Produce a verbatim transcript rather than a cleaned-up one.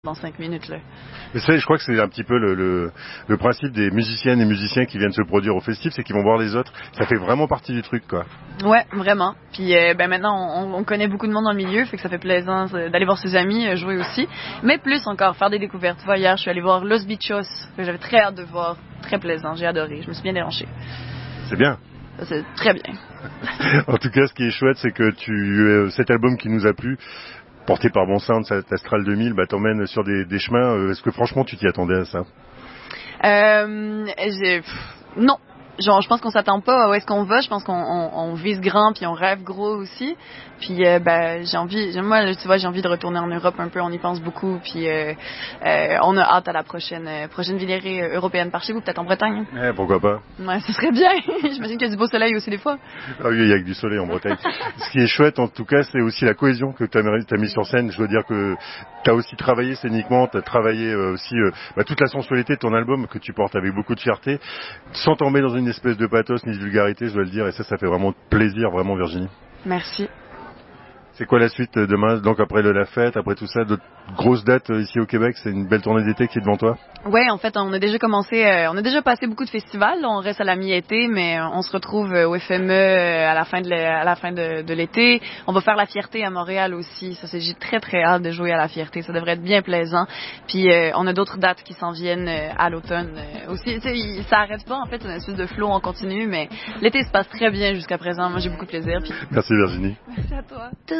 dans cinq minutes là. Mais ça, je crois que c'est un petit peu le, le, le principe des musiciennes et musiciens qui viennent se produire au festif, c'est qu'ils vont voir les autres. Ça fait vraiment partie du truc, quoi. Ouais, vraiment. Puis euh, ben maintenant, on, on connaît beaucoup de monde dans le milieu, fait que ça fait plaisant d'aller voir ses amis euh, jouer aussi. Mais plus encore, faire des découvertes. Tu vois, hier, je suis allée voir Los Bichos, que j'avais très hâte de voir. Très plaisant, j'ai adoré. Je me suis bien dérangée. C'est bien. C'est très bien. En tout cas, ce qui est chouette, c'est que tu, cet album qui nous a plu, porté par Bon Sound, Astral deux mille, bah, t'emmène sur des, des chemins. Est-ce que franchement, tu t'y attendais à ça? Euh, j'ai... Non. Genre, je pense qu'on s'attend pas à où est-ce qu'on va. Je pense qu'on on, on vise grand puis on rêve gros aussi. Puis, euh, ben, j'ai envie, moi, tu vois, j'ai envie de retourner en Europe un peu. On y pense beaucoup. Puis, euh, euh, on a hâte à la prochaine, euh, prochaine virée européenne par chez vous, peut-être en Bretagne. Eh, pourquoi pas? Ouais, ce serait bien. J'imagine qu'il y a du beau soleil aussi des fois. Ah oui, il y a que du soleil en Bretagne. Ce qui est chouette, en tout cas, c'est aussi la cohésion que tu as mis sur scène. Je dois dire que tu as aussi travaillé scéniquement, tu as travaillé aussi euh, bah, toute la sensualité de ton album que tu portes avec beaucoup de fierté, sans tomber dans une espèce de pathos ni de vulgarité, je dois le dire. Et ça, ça fait vraiment plaisir, vraiment, Virginie. Merci. C'est quoi la suite demain? Donc après le, la fête, après tout ça, d'autres grosses dates ici au Québec, c'est une belle tournée d'été qui est devant toi? Ouais, en fait, on a déjà commencé, euh, on a déjà passé beaucoup de festivals. Là, on reste à la mi-été, mais on se retrouve au F M E à la fin de, à la fin de, de l'été. On va faire la Fierté à Montréal aussi. Ça, c'est, j'ai très très hâte de jouer à la Fierté. Ça devrait être bien plaisant. Puis euh, on a d'autres dates qui s'en viennent euh, à l'automne euh, aussi. Il, ça arrête pas en fait, une espèce de flow en continu, mais l'été se passe très bien jusqu'à présent. Moi, j'ai beaucoup de plaisir. Puis... Merci Virginie. Merci à toi.